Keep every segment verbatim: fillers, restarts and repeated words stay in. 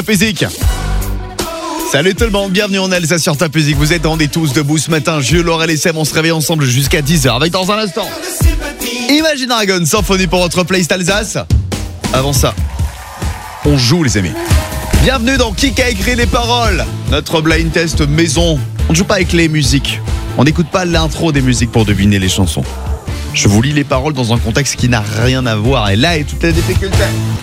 Physique. Salut tout le monde, bienvenue en Alsace sur Top Music. Vous êtes rendez tous debout ce matin. Jules, Laurel et Sam, on se réveille ensemble jusqu'à dix heures. Avec dans un instant Imagine Dragon, symphonie pour votre playlist Alsace. Avant ça, on joue les amis. Bienvenue dans Qui a écrit les paroles, notre blind test maison. On ne joue pas avec les musiques. On n'écoute pas l'intro des musiques pour deviner les chansons. Je vous lis les paroles dans un contexte qui n'a rien à voir. Et là est toute la difficulté.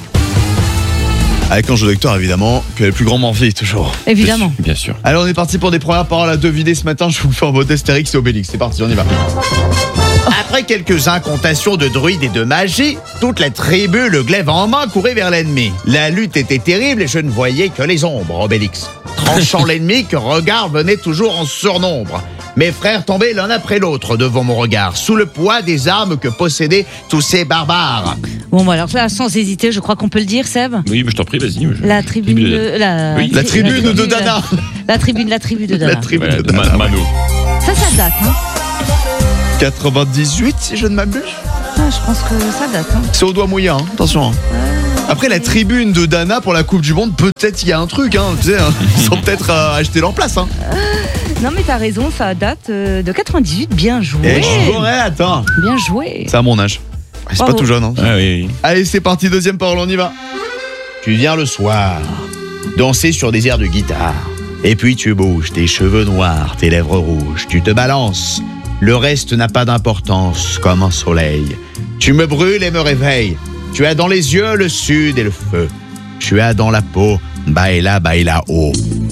Avec un jeu d'acteur évidemment, que les plus grands m'envient toujours. Évidemment. Bien sûr. Alors on est parti pour des premières paroles à deviner ce matin. Je vous fais en mode Astérix et Obélix. C'est parti, on y va. Après quelques incantations de druides et de magie, toute la tribu, le glaive en main, courait vers l'ennemi. La lutte était terrible et je ne voyais que les ombres, Obélix. Tranchant l'ennemi, que regard venait toujours en surnombre. Mes frères tombaient l'un après l'autre devant mon regard, sous le poids des armes que possédaient tous ces barbares. Bon, bah alors là, sans hésiter, je crois qu'on peut le dire, Seb. Oui, mais je t'en prie, vas-y. Je... La tribune de... La, oui. la tribune la, de Dana. La, la tribune, la tribu de Dana. La tribu voilà, de, de Dana. Mano. Ça, ça date, hein. quatre-vingt-dix-huit, si je ne m'abuse. Ah, je pense que ça date, hein. C'est au doigt mouillé, hein. Attention. Hein. Après la tribune de Dana pour la Coupe du Monde, peut-être il y a un truc, hein, tu sais, hein, ils ont peut-être euh, acheté leur place. Hein. Non mais t'as raison, ça date euh, de quatre-vingt-dix-huit, bien joué. Et je pourrais, attends. Bien joué. C'est à mon âge. C'est Bravo. pas tout jeune. Hein. Ah oui, oui. Allez, c'est parti, deuxième parole, on y va. Tu viens le soir, danser sur des airs de guitare. Et puis tu bouges, tes cheveux noirs, tes lèvres rouges, tu te balances. Le reste n'a pas d'importance, comme un soleil. Tu me brûles et me réveilles. Tu as dans les yeux le sud et le feu. Tu as dans la peau, baila, baila, oh.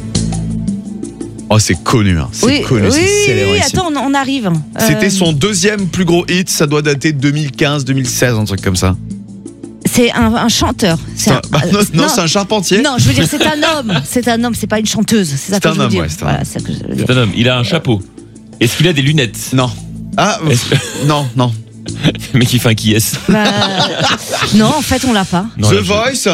Oh, c'est connu, hein. C'est oui, connu, oui, c'est célèbre oui, ici. attends, on, on arrive. C'était Euh, son deuxième plus gros hit, ça doit dater de deux mille quinze deux mille seize, un truc comme ça. C'est un, un chanteur. C'est Un- un- bah, non, euh, non, c'est un charpentier. Non, je veux dire, c'est un homme. C'est un homme, c'est pas une chanteuse. C'est ça C'est que un je veux homme, dire. ouais, c'est un Voilà, homme. c'est ça que je veux dire. C'est un homme. Il a un chapeau. Est-ce qu'il a des lunettes? Non. Ah, Est-ce que- non, non. Le mec, il fait un qui est Bah, non, en fait, on l'a pas. Non, The là, je- Voice,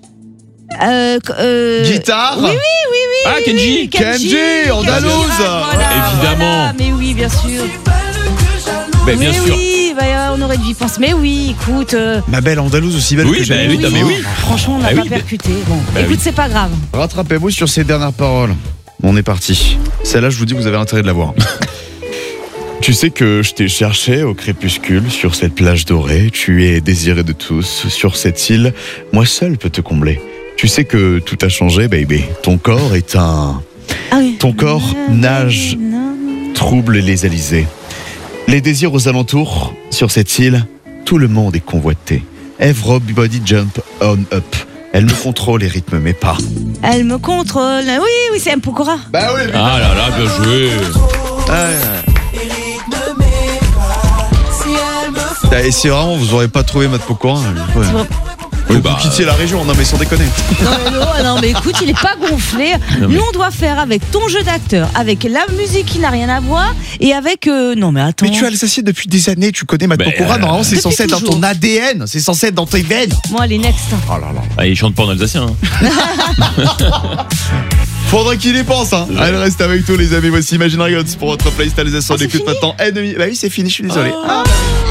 Euh, euh, guitare. Oui, oui, oui, oui. Ah, Kenji. Kenji, andalouse. Voilà, Évidemment. voilà, mais oui, bien sûr. Bah, bien mais sûr. oui, bah, on aurait dû y penser. Mais oui, écoute. euh, Ma belle andalouse aussi belle Oui, que bah j'ai. oui, non, mais oui. Franchement, on n'a Bah pas oui, mais- percuté. Bon, Bah écoute, oui. c'est pas grave. Rattrapez-vous sur ces dernières paroles. On est parti. Celle-là, je vous dis, vous avez intérêt de la voir. Tu sais que je t'ai cherché au crépuscule sur cette plage dorée. Tu es désiré de tous sur cette île. Moi seul peux te combler. Tu sais que tout a changé, baby. Ton corps est un... Ah oui. Ton corps nage, trouble les alizés. Les désirs aux alentours, sur cette île, tout le monde est convoité. Everybody jump on up. Elle me contrôle et rythme mes pas. Elle me contrôle. Oui, oui, c'est M. Pokora. Bah oui, Ah là là, bien joué. Et si vraiment vous aurez pas trouvé Matt Pokora, ouais. C'est vrai. Vous Oui, bah, quittiez la région, non mais sans déconner. Non, mais non, non, mais écoute, il est pas gonflé. Non, mais- Nous, on doit faire avec ton jeu d'acteur, avec la musique qui n'a rien à voir, et avec. euh, Non, mais attends. Mais tu as Alsacien depuis des années, tu connais Matt Bah, Pokora, euh, normalement c'est depuis censé être dans ton toujours. A D N, c'est censé être dans tes veines. Moi, allez, next. Oh là là. Ah, il chante pas en alsacien. Hein. Faudra qu'il y pense, hein. Allez, reste avec nous les amis, voici Imagine Dragons pour votre playlist Alsace, on Ah, c'est écoute fini maintenant Ennemi. Bah oui, c'est fini, je suis désolé. Ah. Ah.